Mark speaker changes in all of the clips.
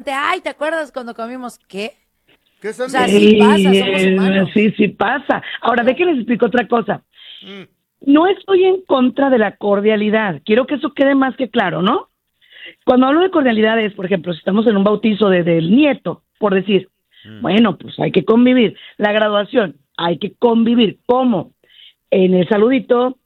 Speaker 1: repente, ay, ¿te acuerdas cuando comimos qué?
Speaker 2: ¿Qué son?
Speaker 1: O sea, sí pasa, somos humanos.
Speaker 3: Sí pasa. Ahora, de que les explico otra cosa. No estoy en contra de la cordialidad. Quiero que eso quede más que claro, ¿no? Cuando hablo de cordialidad es, por ejemplo, si estamos en un bautizo del nieto, por decir, bueno, pues hay que convivir. La graduación, hay que convivir. ¿Cómo? En el saludito,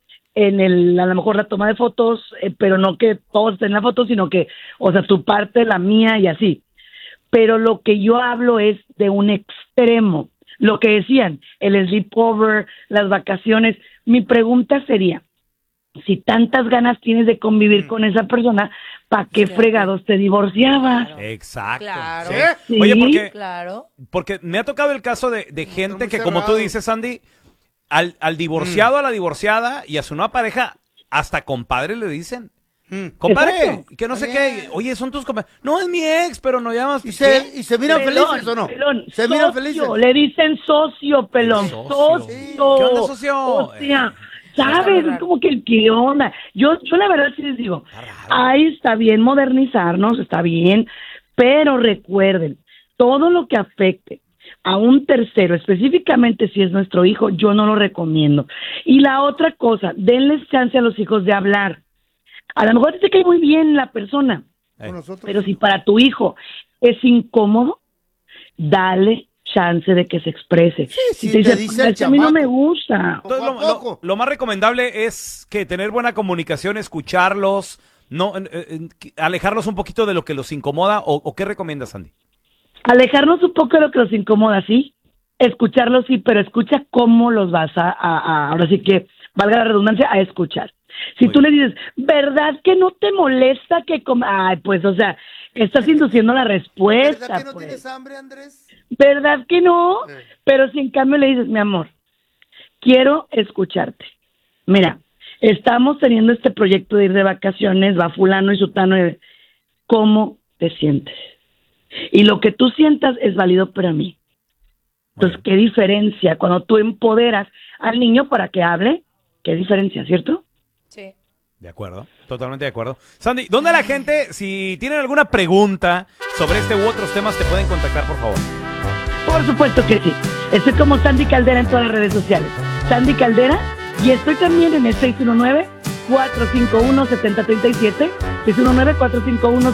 Speaker 3: a lo mejor la toma de fotos, pero no que todos estén en la foto, sino que, o sea, tu parte, la mía y así. Pero lo que yo hablo es de un extremo. Lo que decían, el sleepover, las vacaciones. Mi pregunta sería, si tantas ganas tienes de convivir con esa persona, ¿para qué fregados te divorciabas?
Speaker 1: Claro.
Speaker 4: Exacto.
Speaker 1: Claro.
Speaker 4: Sí. Oye,
Speaker 1: Claro.
Speaker 4: porque me ha tocado el caso de gente que,
Speaker 2: cerrado.
Speaker 4: como tú dices, Sandy, al divorciado, a la divorciada y a su nueva pareja, hasta compadre le dicen. Compadre,
Speaker 3: Exacto.
Speaker 4: que no sé qué. Oye, son tus compadres. No, es mi ex, pero no llamas.
Speaker 2: ¿Y se miran felices o no?
Speaker 3: Pelón,
Speaker 2: ¿Se miran
Speaker 3: socio,
Speaker 2: felices?
Speaker 3: le dicen socio, pelón,
Speaker 4: Socio.
Speaker 3: socio.
Speaker 4: ¿Qué onda, socio?
Speaker 3: O sea, ¿sabes? Es como que, ¿qué onda? Yo la verdad sí les digo, ahí está bien modernizarnos, está bien, pero recuerden, todo lo que afecte a un tercero, específicamente si es nuestro hijo, yo no lo recomiendo. Y la otra cosa, denles chance a los hijos de hablar. A lo mejor te cae muy bien la persona,
Speaker 2: Con nosotros.
Speaker 3: pero si para tu hijo es incómodo, dale chance de que se exprese.
Speaker 2: Sí,
Speaker 3: Si te
Speaker 2: te
Speaker 3: dice,
Speaker 2: dice el
Speaker 3: "Es que a mí no
Speaker 2: chamaco".
Speaker 3: me gusta.
Speaker 4: Entonces,
Speaker 2: Poco a poco.
Speaker 4: lo más recomendable es que tener buena comunicación, escucharlos, no alejarlos un poquito de lo que los incomoda, o ¿qué recomiendas, Sandy?
Speaker 3: Alejarnos un poco de lo que los incomoda, sí. Escucharlos, sí, pero escucha cómo los vas ahora sí que, valga la redundancia, a escuchar. Si
Speaker 4: Muy
Speaker 3: tú
Speaker 4: bien.
Speaker 3: le dices, ¿verdad que no te molesta que Ay, pues, o sea, estás induciendo la respuesta,
Speaker 2: ¿Verdad que no
Speaker 3: pues.
Speaker 2: tienes hambre, Andrés?
Speaker 3: ¿Verdad que no? Pero si en cambio le dices, mi amor, quiero escucharte. Mira, estamos teniendo este proyecto de ir de vacaciones, va fulano y sutano, ¿cómo te sientes? Y lo que tú sientas es válido para mí. Entonces, ¿qué diferencia cuando tú empoderas al niño para que hable? ¿Qué diferencia, cierto?
Speaker 1: Sí.
Speaker 4: De acuerdo, totalmente de acuerdo. Sandy, ¿dónde la gente, si tienen alguna pregunta sobre este u otros temas, te pueden contactar, por favor?
Speaker 3: Por supuesto que sí. Estoy como Sandy Caldera en todas las redes sociales. Sandy Caldera, y estoy también en el 619-451-7037.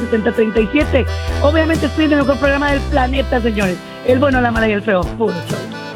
Speaker 3: 619-451-7037. Obviamente estoy en el mejor programa del planeta, señores. El bueno, la mala y el feo. Puro show.